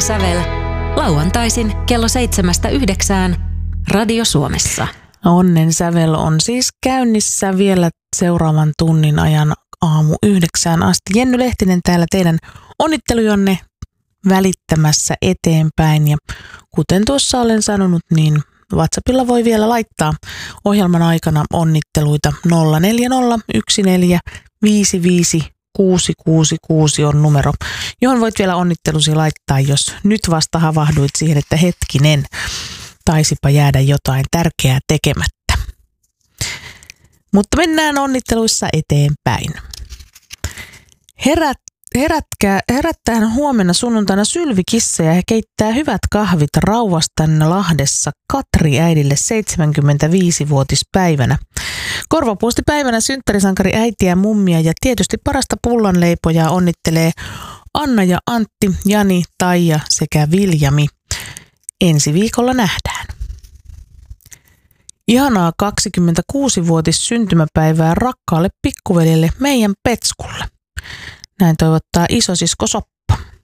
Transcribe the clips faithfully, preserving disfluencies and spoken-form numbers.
sävel. Lauantaisin kello seitsemästä yhdeksään Radio Suomessa. Onnen sävel on siis käynnissä vielä seuraavan tunnin ajan aamu yhdeksään asti. Jenny Lehtinen täällä teidän onnittelujanne välittämässä eteenpäin. Ja kuten tuossa olen sanonut, niin WhatsAppilla voi vielä laittaa ohjelman aikana onnitteluita. Nolla neljä nolla yksi neljä viisi viisi kuusi kuusi kuusi on numero, johon voit vielä onnittelusi laittaa, jos nyt vasta havahduit siihen, että hetkinen, taisipa jäädä jotain tärkeää tekemättä. Mutta mennään onnitteluissa eteenpäin. Herät, herätkää, herättää huomenna sunnuntaina sylvikissa ja he keittää hyvät kahvit Rauvastanne Lahdessa Katri äidille seitsemänkymmentäviisivuotispäivänä. Korvapuustipäivänä synttärisankari äitiä, mummia ja tietysti parasta pullanleipojaa onnittelee Anna ja Antti, Jani, Taija sekä Viljami. Ensi viikolla nähdään. Ihanaa kaksikymmentäkuusivuotis syntymäpäivää rakkaalle pikkuveljelle meidän Petskulle. Näin toivottaa isosisko Soppa.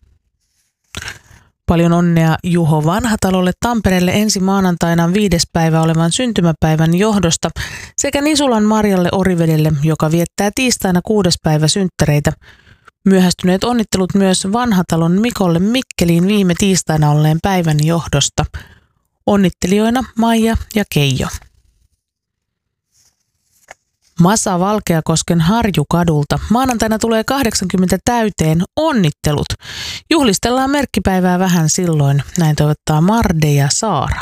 Paljon onnea Juho Vanhatalolle Tampereelle ensi maanantaina viides päivä olevan syntymäpäivän johdosta sekä Nisulan Marjalle Orivedelle, joka viettää tiistaina kuudes päivä synttäreitä. Myöhästyneet onnittelut myös Vanhatalon Mikolle Mikkeliin viime tiistaina olleen päivän johdosta. Onnittelijoina Maija ja Keijo. Masa Valkeakosken Harjukadulta. Maanantaina tulee kahdeksankymmentä täyteen. Onnittelut. Juhlistellaan merkkipäivää vähän silloin. Näin toivottaa Marde ja Saara.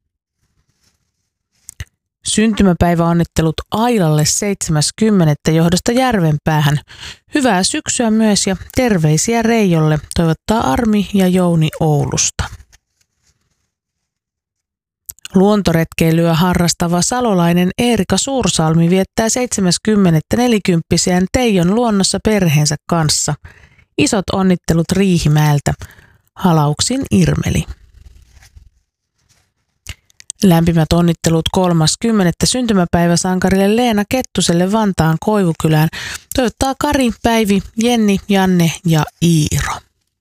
Syntymäpäiväonnittelut Ailalle seitsemäs kymmenettä johdosta Järvenpäähän. Hyvää syksyä myös ja terveisiä Reijolle, toivottaa Armi ja Jouni Oulusta. Luontoretkeilyä harrastava salolainen Eerika Suursalmi viettää seitsemäs kymmenettä nelikymppisiään Teijon luonnossa perheensä kanssa. Isot onnittelut Riihimäeltä. Halauksin Irmeli. Lämpimät onnittelut kolmas kymmenettä syntymäpäiväsankarille Leena Kettuselle Vantaan Koivukylään. Toivottaa Kari, Päivi, Jenni, Janne ja Iiro.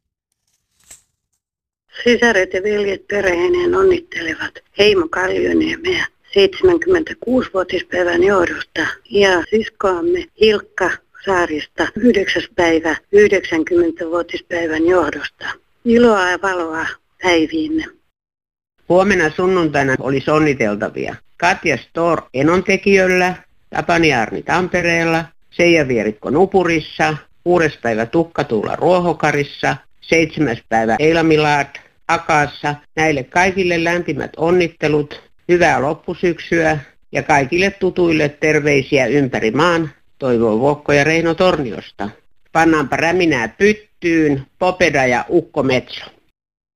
Sisaret ja veljet perheineen onnittelevat Heimo Kaljoniemeä seitsemänkymmentäkuusivuotispäivän johdosta ja siskoamme Hilkka Saarista yhdeksäs päivä yhdeksänkymmentävuotispäivän johdosta. Iloa ja valoa päiviinne. Huomenna sunnuntaina olisi onniteltavia Katja Stor Enontekijöllä, Tapani Arni Tampereella, Seija Vierikko Nupurissa, kuudes päivä Tukkatuula Ruohokarissa, seitsemäs päivä Eila Milard Akaassa. Näille kaikille lämpimät onnittelut, hyvää loppusyksyä ja kaikille tutuille terveisiä ympäri maan, toivoo Vokko ja Reino Torniosta. Pannaanpa räminää pyttyyn, Popeda ja Ukko Metso.